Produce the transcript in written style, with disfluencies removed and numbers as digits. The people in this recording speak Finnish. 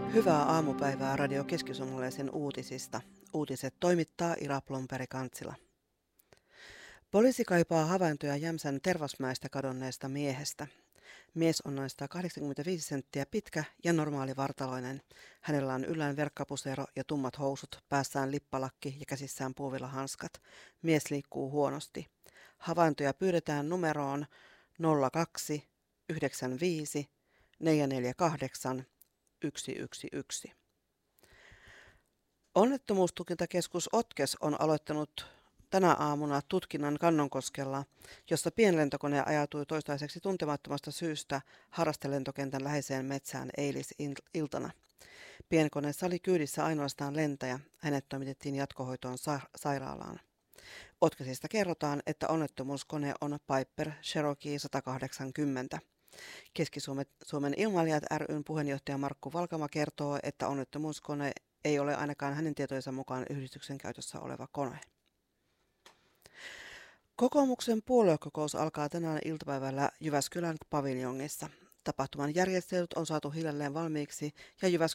Hyvää aamupäivää Radio Keski-Suomalaisen uutisista. Uutiset toimittaa Ira Plomperi-Kantsila. Poliisi kaipaa havaintoja Jämsän Tervasmäestä kadonneesta miehestä. Mies on noin 185 senttiä pitkä ja normaalivartaloinen. Hänellä on yllään verkkapusero ja tummat housut, päässään lippalakki ja käsissään puuvillahanskat. Mies liikkuu huonosti. Havaintoja pyydetään numeroon 02 95 448 111. Onnettomuustutkintakeskus Otkes on aloittanut tänä aamuna tutkinnan Kannonkoskella, jossa pienlentokone ajautui toistaiseksi tuntemattomasta syystä harrastelentokentän läheiseen metsään eilisiltana. Pienkoneessa oli kyydissä ainoastaan lentäjä. Hänet toimitettiin jatkohoitoon sairaalaan. Otkesista kerrotaan, että onnettomuuskone on Piper Cherokee 180. Keski-Suomen ilmailijat ry:n puheenjohtaja Markku Valkama kertoo, että onnettomuuskone ei ole ainakaan hänen tietojensa mukaan yhdistyksen käytössä oleva kone. Kokoomuksen puoluekokous alkaa tänään iltapäivällä Jyväskylän paviljongissa. Tapahtuman järjestelyt on saatu hiljalleen valmiiksi ja